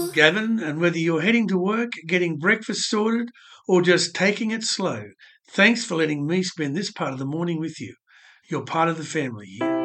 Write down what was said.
Gavin, and whether you're heading to work, getting breakfast sorted, or just taking it slow, thanks for letting me spend this part of the morning with you. You're part of the family here.